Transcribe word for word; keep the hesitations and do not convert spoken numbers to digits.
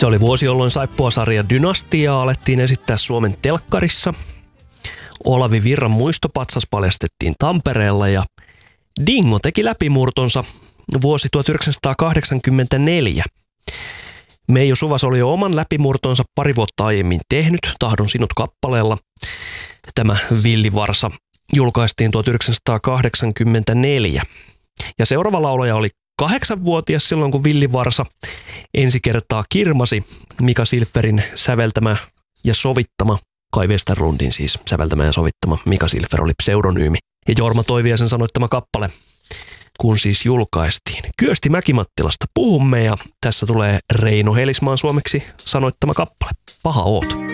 Se oli vuosi, jolloin Saippua-sarja Dynastiaa alettiin esittää Suomen telkkarissa. Olavi Virran muistopatsas paljastettiin Tampereella ja Dingo teki läpimurtonsa vuosi tuhatyhdeksänsataakahdeksankymmentäneljä. Meiju Suvas oli jo oman läpimurtonsa pari vuotta aiemmin tehnyt, Tahdon sinut kappaleella. Tämä Villivarsa julkaistiin tuhatyhdeksänsataakahdeksankymmentäneljä. Ja seuraava laulaja oli kahdeksanvuotias silloin, kun Villivarsa ensi kertaa kirmasi. Mika Silfverin säveltämä ja sovittama, Kai Westerlundin siis säveltämä ja sovittama. Mika Silfver oli pseudonyymi. Ja Jorma Toiviaisen sanoittama kappale, kun siis julkaistiin. Kyösti Mäkimattilasta puhumme ja tässä tulee Reino Helismaan suomeksi sanoittama kappale. Paha oot.